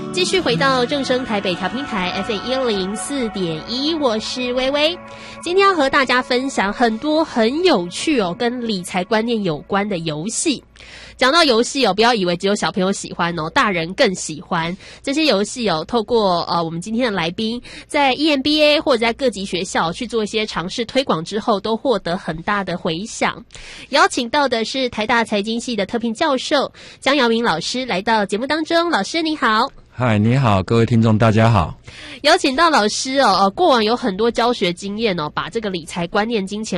继续回到正声台北调频台 FM104.1， 我是薇薇。今天要和大家分享很多很有趣跟理财观念有关的游戏。讲到游戏不要以为只有小朋友喜欢大人更喜欢这些游戏透过我们今天的来宾在 EMBA 或者在各级学校去做一些尝试推广之后，都获得很大的回响。邀请到的是台大财经系的特聘教授江尧明老师来到节目当中。老师你好。 嗨，你好，各位听众大家好。 邀请到老师过往有很多教学经验把这个理财观念、金钱